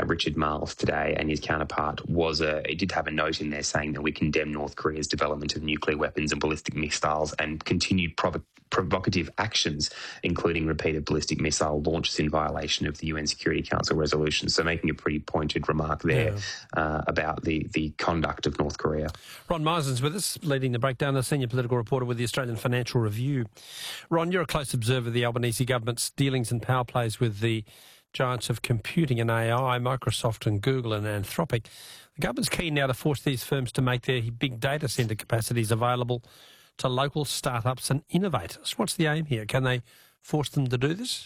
Richard Marles today, and his counterpart he did have a note in there saying that we condemn North Korea's development of nuclear weapons and ballistic missiles and continued provocative actions, including repeated ballistic missile launches in violation of the UN Security Council resolutions. So making a pretty pointed remark there about the conduct of North Korea. Ron Meisner's with us, leading the breakdown, a senior political reporter with the Australian Financial Review. Ron, you're a close observer of the Albanese government's dealings and power plays with the giants of computing and AI, Microsoft and Google and Anthropic. The government's keen now to force these firms to make their big data centre capacities available to local startups and innovators. What's the aim here? Can they force them to do this?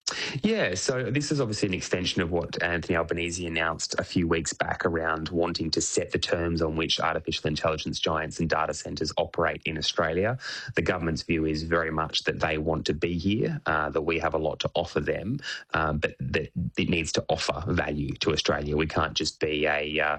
Yeah, so this is obviously an extension of what Anthony Albanese announced a few weeks back around wanting to set the terms on which artificial intelligence giants and data centres operate in Australia. The government's view is very much that they want to be here, that we have a lot to offer them, but that it needs to offer value to Australia. We can't just be a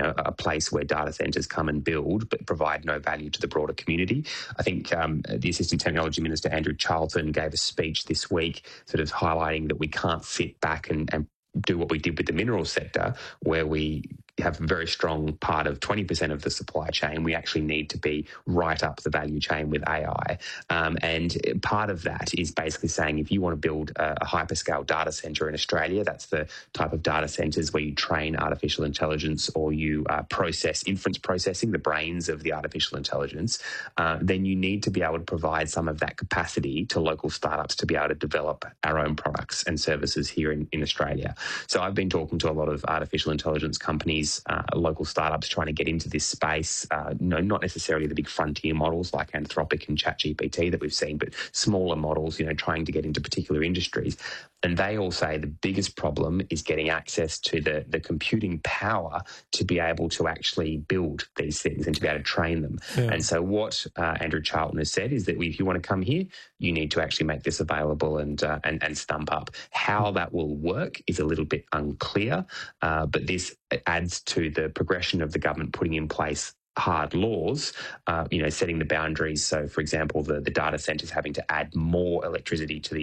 place where data centres come and build but provide no value to the broader community. I think the Assistant Technology Minister, Andrew Charlton, gave a speech this week sort of highlighting that we can't sit back and do what we did with the mineral sector, where we have a very strong part of 20% of the supply chain. We actually need to be right up the value chain with AI. And part of that is basically saying if you want to build a hyperscale data centre in Australia, that's the type of data centres where you train artificial intelligence or you process inference processing, the brains of the artificial intelligence, then you need to be able to provide some of that capacity to local startups to be able to develop our own products and services here in Australia. So I've been talking to a lot of artificial intelligence companies, local startups trying to get into this space, not necessarily the big frontier models like Anthropic and ChatGPT that we've seen, but smaller models, trying to get into particular industries. And they all say the biggest problem is getting access to the computing power to be able to actually build these things and to be able to train them. Yeah. And so what Andrew Charlton has said is that if you want to come here, you need to actually make this available and stump up. How that will work is a little bit unclear, but this adds to the progression of the government putting in place hard laws, setting the boundaries. So, for example, the data centres having to add more electricity to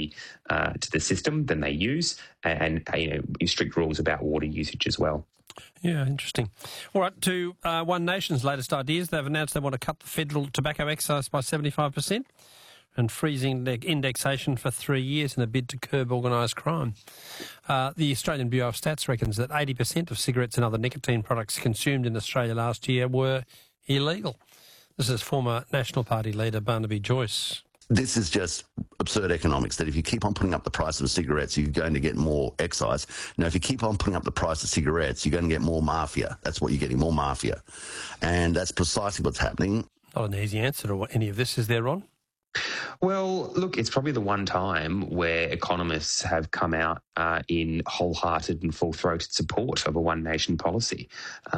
the system than they use, and strict rules about water usage as well. Yeah, interesting. All right, to One Nation's latest ideas, they've announced they want to cut the federal tobacco excise by 75% and freezing indexation for 3 years in a bid to curb organised crime. The Australian Bureau of Stats reckons that 80% of cigarettes and other nicotine products consumed in Australia last year were illegal. This is former National Party leader Barnaby Joyce. This is just absurd economics, that if you keep on putting up the price of cigarettes, you're going to get more excise. Now, if you keep on putting up the price of cigarettes, you're going to get more mafia. That's what you're getting, more mafia. And that's precisely what's happening. Not an easy answer to any of this, is there, Ron? Well, look, it's probably the one time where economists have come out in wholehearted and full-throated support of a One Nation policy.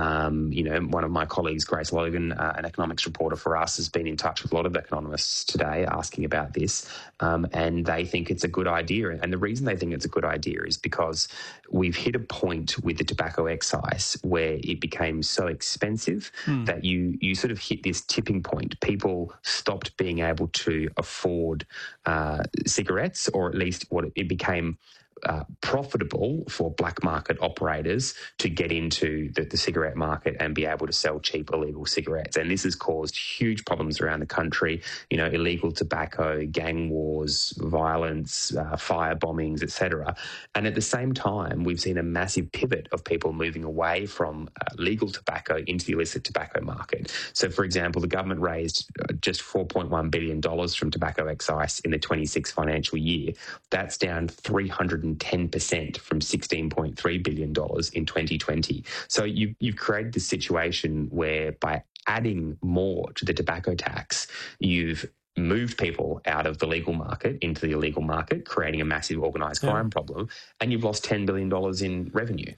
One of my colleagues, Grace Logan, an economics reporter for us, has been in touch with a lot of economists today asking about this, and they think it's a good idea. And the reason they think it's a good idea is because we've hit a point with the tobacco excise where it became so expensive that you sort of hit this tipping point. People stopped being able to afford cigarettes, or at least it became profitable for black market operators to get into the cigarette market and be able to sell cheap illegal cigarettes. And this has caused huge problems around the country, illegal tobacco, gang wars, violence, fire bombings, etc. And at the same time, we've seen a massive pivot of people moving away from legal tobacco into the illicit tobacco market. So, for example, the government raised just $4.1 billion from tobacco excise in the 26 financial year. That's down 310% from $16.3 billion in 2020. So you've created this situation where by adding more to the tobacco tax, you've moved people out of the legal market into the illegal market, creating a massive organised crime problem, and you've lost $10 billion in revenue.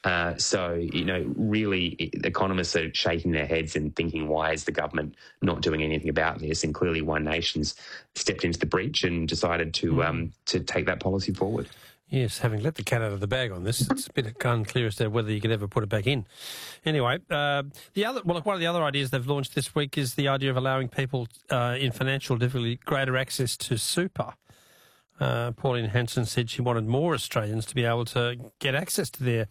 Really, economists are shaking their heads and thinking, why is the government not doing anything about this? And clearly One Nation's stepped into the breach and decided to take that policy forward. Yes, having let the cat out of the bag on this, it's a bit unclear as to whether you could ever put it back in. Anyway, one of the other ideas they've launched this week is the idea of allowing people in financial difficulty greater access to super. Pauline Hanson said she wanted more Australians to be able to get access to their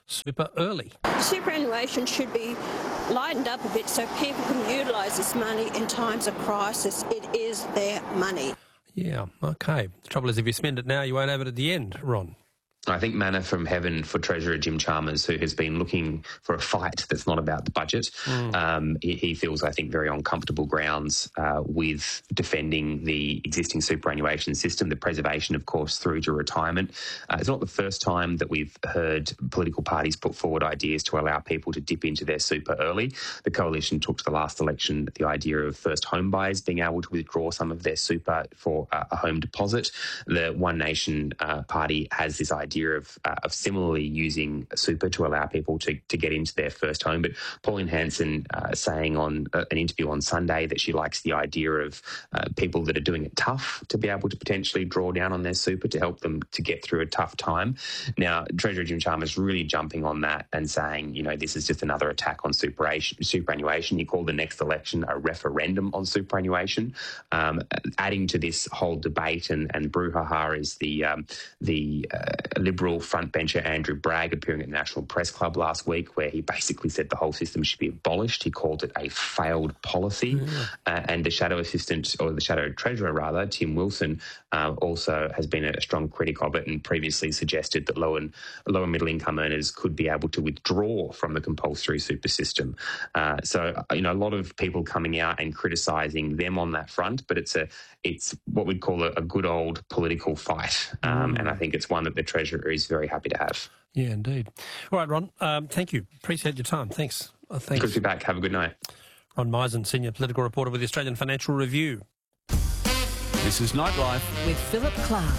super early. Superannuation should be lightened up a bit so people can utilise this money in times of crisis. It is their money. Yeah, okay. The trouble is if you spend it now, you won't have it at the end, Ron. I think manna from heaven for Treasurer Jim Chalmers, who has been looking for a fight that's not about the budget. He feels, I think, very on comfortable grounds with defending the existing superannuation system, the preservation, of course, through to retirement. It's not the first time that we've heard political parties put forward ideas to allow people to dip into their super early. The Coalition took to the last election the idea of first home buyers being able to withdraw some of their super for a home deposit. The One Nation party has this idea of similarly using super to allow people to get into their first home. But Pauline Hanson saying on an interview on Sunday that she likes the idea of people that are doing it tough to be able to potentially draw down on their super to help them to get through a tough time. Now, Treasurer Jim Chalmers really jumping on that and saying, you know, this is just another attack on superannuation. He called the next election a referendum on superannuation. Adding to this whole debate and brouhaha is the Liberal frontbencher Andrew Bragg appearing at the National Press Club last week, where he basically said the whole system should be abolished. He called it a failed policy. And the Shadow Assistant, or the Shadow Treasurer rather, Tim Wilson, also has been a strong critic of it and previously suggested that low and middle income earners could be able to withdraw from the compulsory super system. So, you know, a lot of people coming out and criticising them on that front, but it's what we'd call a good old political fight. And I think it's one that the Treasurer is very happy to have. Yeah, indeed. All right, Ron, thank you. Appreciate your time. Thanks. Thanks. Good to be back. Have a good night. Ron Misen, Senior Political Reporter with the Australian Financial Review. This is Nightlife with Philip Clark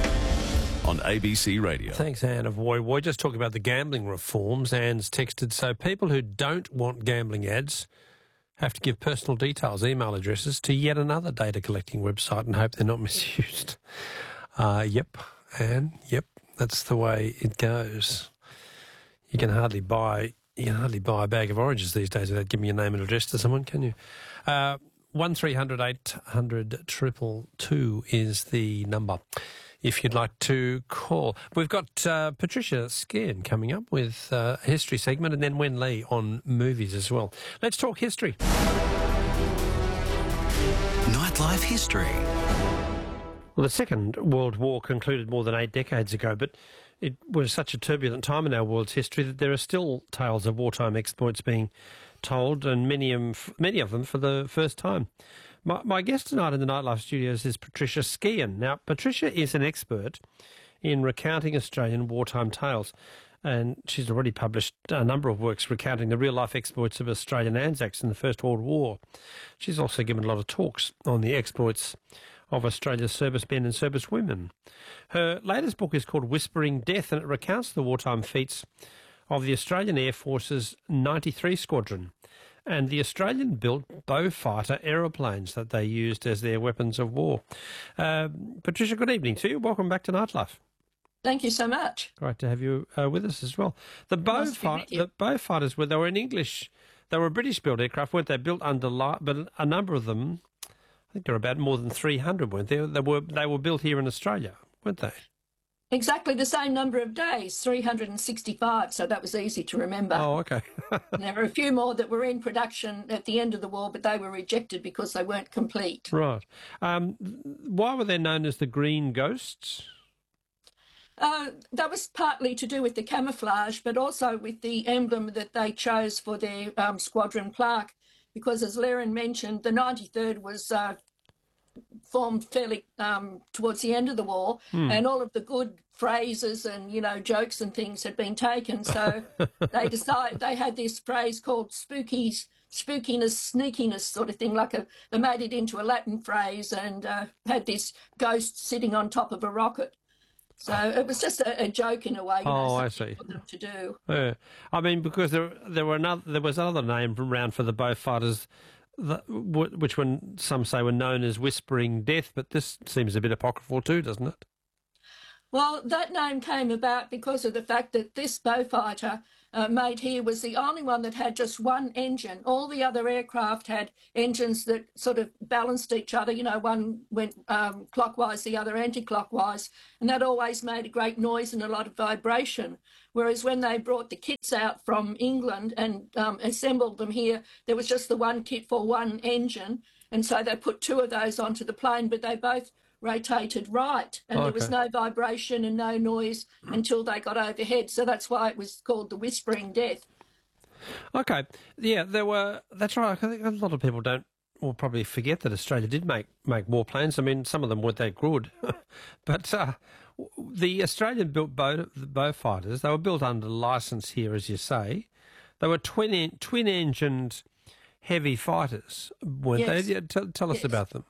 on ABC Radio. Thanks, Anne of Woy Woy. Just talking about the gambling reforms. Anne's texted, so people who don't want gambling ads have to give personal details, email addresses, to yet another data collecting website and hope they're not misused. Yep, Anne, yep, that's the way it goes. You can hardly buy a bag of oranges these days without giving your name and address to someone, can you? 1300 800 222 is the number if you'd like to call. We've got Patricia Scairn coming up with a history segment, and then Wen Lee on movies as well. Let's talk history. Nightlife history. Well, the Second World War concluded more than 8 decades ago, but it was such a turbulent time in our world's history that there are still tales of wartime exploits being told, and many of them for the first time. My guest tonight in the Nightlife studios is Patricia Scairn. Now, Patricia is an expert in recounting Australian wartime tales, and she's already published a number of works recounting the real-life exploits of Australian Anzacs in the First World War. She's also given a lot of talks on the exploits of Australia's servicemen and servicewomen. Her latest book is called Whispering Death, and it recounts the wartime feats of the Australian Air Force's 93 Squadron and the Australian-built Beaufighter aeroplanes that they used as their weapons of war. Patricia, good evening to you. Welcome back to Nightlife. Thank you so much. Great to have you with us as well. The Beaufighters they were in English. They were British-built aircraft, weren't they? Built under light, but a number of them, I think there were about more than 300, weren't there? They were built here in Australia, weren't they? Exactly the same number of days, 365, so that was easy to remember. Oh, okay. There were a few more that were in production at the end of the war, but they were rejected because they weren't complete. Right. Why were they known as the Green Ghosts? That was partly to do with the camouflage, but also with the emblem that they chose for their squadron plaque, because as Laren mentioned, the 93rd was formed fairly towards the end of the war, and all of the good phrases and, you know, jokes and things had been taken. So they decided they had this phrase called spookiness, sneakiness sort of thing, they made it into a Latin phrase and had this ghost sitting on top of a rocket. So it was just a joke in a way, I see. For them to do. Yeah. I mean, because there was another name around for the Beaufighters, which some say were known as Whispering Death, but this seems a bit apocryphal too, doesn't it? Well, that name came about because of the fact that this Beaufighter made here was the only one that had just one engine. All the other aircraft had engines that sort of balanced each other. You know, one went clockwise, the other anti-clockwise, and that always made a great noise and a lot of vibration. Whereas when they brought the kits out from England and assembled them here, there was just the one kit for one engine. And so they put two of those onto the plane, but they both rotated right, and there was no vibration and no noise until they got overhead. So that's why it was called the Whispering Death. Okay, yeah, that's right. I think a lot of people will probably forget that Australia did make warplanes. I mean, some of them weren't that good, but the Australian-built Beaufighters, they were built under licence here, as you say. They were twin-engined heavy fighters, weren't they? Yeah, tell us about them.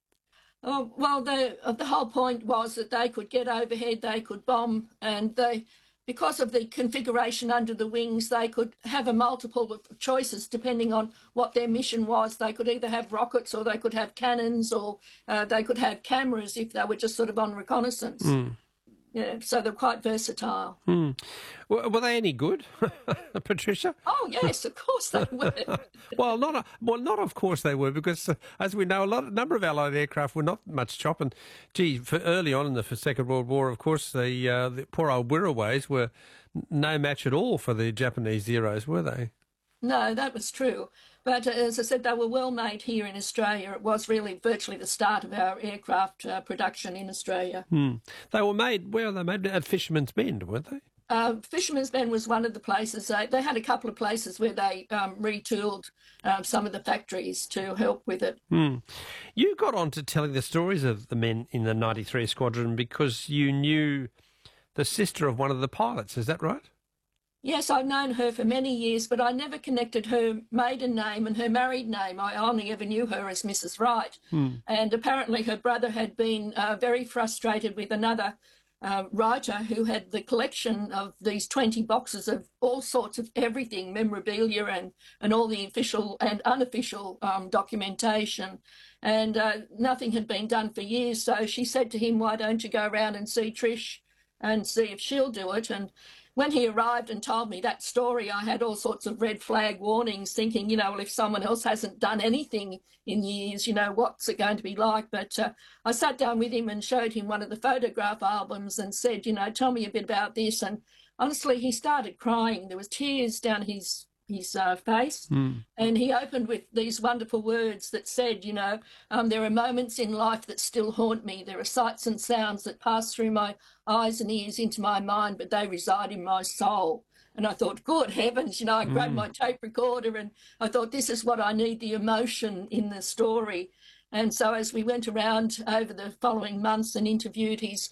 Oh, well, the whole point was that they could get overhead, they could bomb, and because of the configuration under the wings, they could have a multiple of choices depending on what their mission was. They could either have rockets, or they could have cannons, or they could have cameras if they were just sort of on reconnaissance. Yeah, so they're quite versatile. Were they any good, Patricia? Oh yes, of course they were. Well, not of course they were, because as we know, a number of Allied aircraft were not much chop. And for early on in the Second World War, of course, the poor old Wirraways were no match at all for the Japanese Zeros, were they? No, that was true. But as I said, they were well made here in Australia. It was really virtually the start of our aircraft production in Australia. They were made, where were they made? At Fisherman's Bend, weren't they? Fisherman's Bend was one of the places. They had a couple of places where they retooled some of the factories to help with it. You got on to telling the stories of the men in the 93 Squadron because you knew the sister of one of the pilots, is that right? Yes, I've known her for many years, but I never connected her maiden name and her married name. I only ever knew her as Mrs. Wright. And apparently her brother had been very frustrated with another writer who had the collection of these 20 boxes of all sorts of everything, memorabilia and all the official and unofficial documentation. And nothing had been done for years. So she said to him, why don't you go around and see Trish and see if she'll do it? And when he arrived and told me that story, I had all sorts of red flag warnings, thinking, well, if someone else hasn't done anything in years, what's it going to be like? But I sat down with him and showed him one of the photograph albums and said, tell me a bit about this. And honestly, he started crying. There was tears down his face, and he opened with these wonderful words that said, there are moments in life that still haunt me. There are sights and sounds that pass through my eyes and ears into my mind, but they reside in my soul. And I thought, good heavens, I grabbed my tape recorder and I thought, this is what I need, the emotion in the story. And so as we went around over the following months and interviewed his,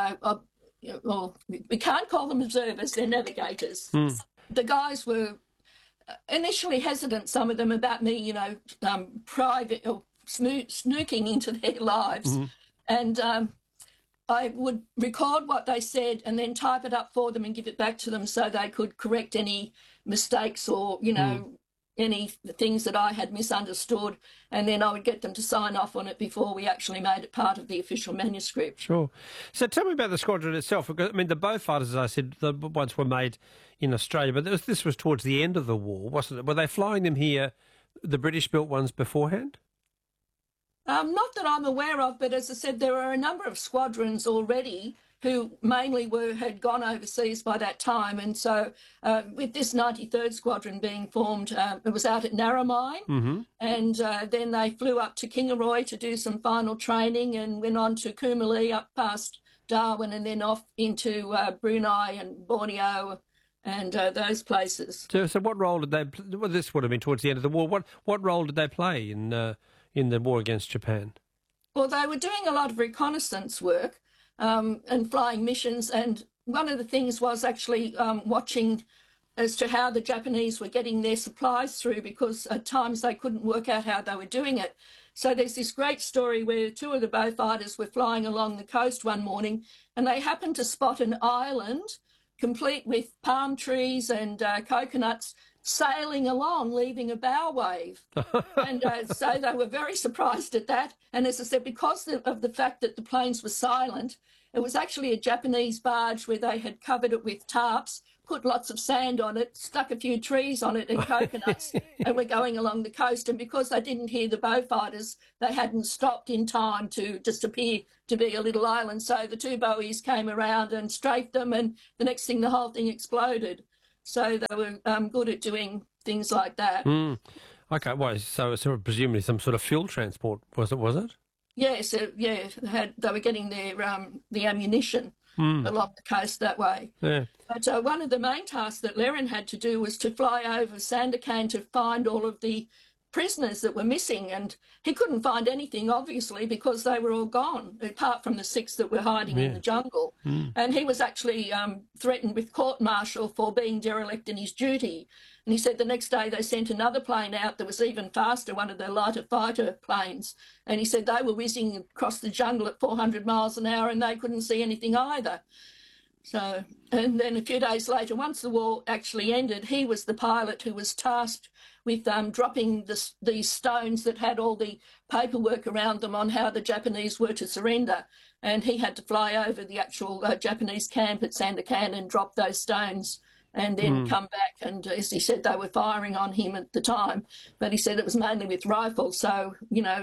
we can't call them observers, they're navigators. The guys were initially hesitant, some of them, about me, private or snooking into their lives. And I would record what they said and then type it up for them and give it back to them so they could correct any mistakes or, any things that I had misunderstood. And then I would get them to sign off on it before we actually made it part of the official manuscript. Sure. So tell me about the squadron itself. Because, I mean, the Beaufighters, as I said, the ones were made in Australia, but this was towards the end of the war, wasn't it? Were they flying them here, the British-built ones, beforehand? Not that I'm aware of, but as I said, there are a number of squadrons already who mainly had gone overseas by that time. And so with this 93rd Squadron being formed, it was out at Narromine, and then they flew up to Kingaroy to do some final training and went on to Kumali up past Darwin and then off into Brunei and Borneo and those places. So what role did they play? Well, this would have been towards the end of the war. What role did they play in the war against Japan? Well, they were doing a lot of reconnaissance work and flying missions. And one of the things was actually watching as to how the Japanese were getting their supplies through, because at times they couldn't work out how they were doing it. So there's this great story where two of the Beaufighters were flying along the coast one morning and they happened to spot an island complete with palm trees and coconuts sailing along, leaving a bow wave. And so they were very surprised at that. And as I said, because of the fact that the planes were silent It was actually a Japanese barge where they had covered it with tarps, put lots of sand on it, stuck a few trees on it and coconuts, and were going along the coast. And because they didn't hear the Beaufighters, they hadn't stopped in time to just appear to be a little island. So the two Bowies came around and strafed them, and the next thing, the whole thing exploded. So they were good at doing things like that. Okay, well, so it's sort of presumably some sort of fuel transport, was it? Yes, they were getting their the ammunition along the coast that way. Yeah. But one of the main tasks that Leren had to do was to fly over Sandakan to find all of the prisoners that were missing, and he couldn't find anything, obviously, because they were all gone, apart from the 6 that were hiding in the jungle. And he was actually threatened with court-martial for being derelict in his duty. And he said the next day they sent another plane out that was even faster, one of the lighter fighter planes. And he said they were whizzing across the jungle at 400 miles an hour and they couldn't see anything either. So, and then a few days later, once the war actually ended, he was the pilot who was tasked with dropping these stones that had all the paperwork around them on how the Japanese were to surrender. And he had to fly over the actual Japanese camp at Sandakan and drop those stones and then come back. And as he said, they were firing on him at the time, but he said it was mainly with rifles. So,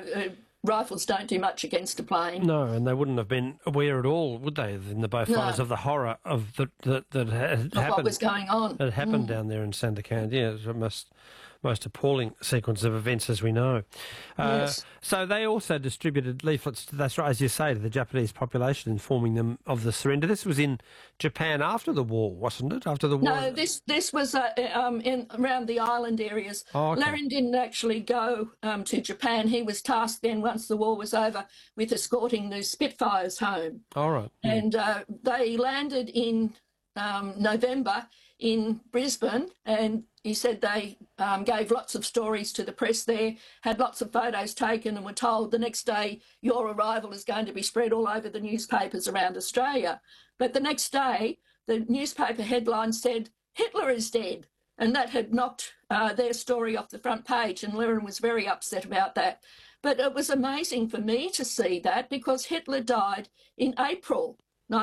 rifles don't do much against a plane. No, and they wouldn't have been aware at all, would they, in the Beaufighters, of the horror of that had happened. What was going on. That happened down there in Sandakan. Yeah, it was most appalling sequence of events, as we know. Yes. So they also distributed leaflets, that's right, as you say, to the Japanese population, informing them of the surrender. This was in Japan after the war, wasn't it? After the war? No, this was in around the island areas. Oh, okay. Leren didn't actually go to Japan. He was tasked then, once the war was over, with escorting the Spitfires home. All right. And they landed in November in Brisbane, and he said they gave lots of stories to the press there, had lots of photos taken, and were told the next day your arrival is going to be spread all over the newspapers around Australia. But the next day, the newspaper headline said, "Hitler is dead." And that had knocked their story off the front page, and Leren was very upset about that. But it was amazing for me to see that, because Hitler died in April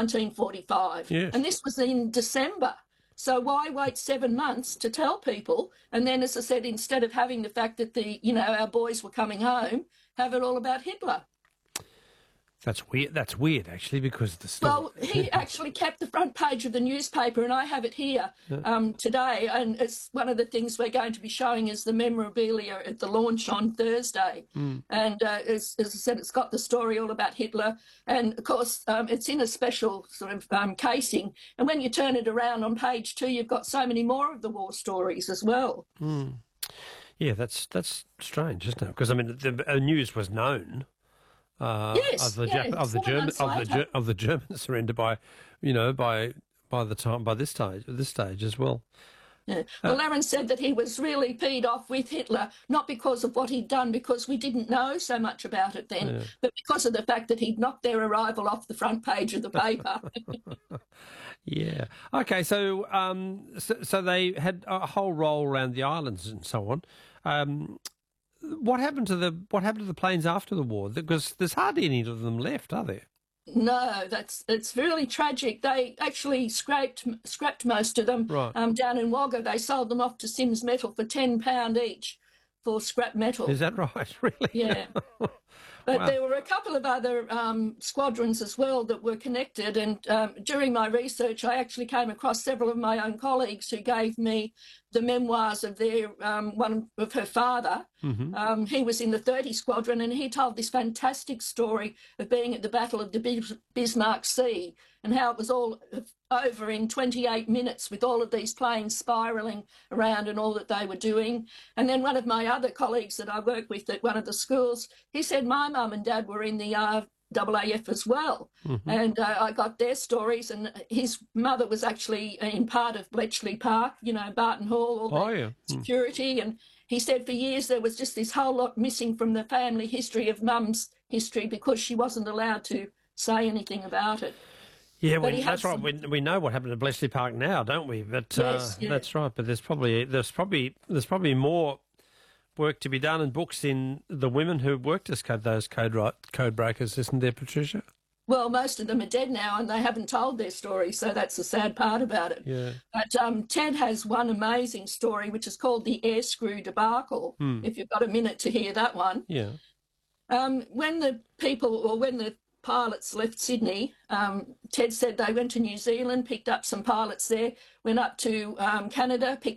1945. Yes. And this was in December. So why wait 7 months to tell people? And then, as I said, instead of having the fact that our boys were coming home, have it all about Hitler. That's weird. That's weird, actually, because the story... Well, he actually kept the front page of the newspaper, and I have it here today, and it's one of the things we're going to be showing is the memorabilia at the launch on Thursday. And as I said, it's got the story all about Hitler, and of course it's in a special sort of casing, and when you turn it around on page 2, you've got so many more of the war stories as well. Yeah, that's strange, isn't it? Because, I mean, the news was known... Yes, of the German surrender by this stage as well. Yeah. Well, Leren said that he was really peed off with Hitler, not because of what he'd done, because we didn't know so much about it then, but because of the fact that he'd knocked their arrival off the front page of the paper. Yeah. Okay. So, so they had a whole roll around the islands and so on. What happened to the planes after the war? Because there's hardly any of them left, are there? No, it's really tragic. They actually scrapped most of them down in Wagga. They sold them off to Sims Metal for £10 each for scrap metal. Is that right? Really? Yeah. But there were a couple of other squadrons as well that were connected. And during my research, I actually came across several of my own colleagues who gave me the memoirs of one of her father. He was in the 30 Squadron, and he told this fantastic story of being at the Battle of the Bismarck Sea and how it was all over in 28 minutes with all of these planes spiralling around and all that they were doing. And then one of my other colleagues that I work with at one of the schools, he said my mum and dad were in the RAAF as well. And I got their stories, and his mother was actually in part of Bletchley Park, Barton Hall, all the security. And he said for years there was just this whole lot missing from the family history of mum's history because she wasn't allowed to say anything about it. Yeah, that's right. We know what happened at Bletchley Park now, don't we? But that's right. But there's probably more work to be done and books in the women who worked as those code breakers, isn't there, Patricia? Well, most of them are dead now and they haven't told their story, so that's the sad part about it. Yeah. But Ted has one amazing story, which is called the air screw debacle, if you've got a minute to hear that one. Yeah. When the pilots left Sydney, Ted said they went to New Zealand, picked up some pilots there, went up to Canada, picked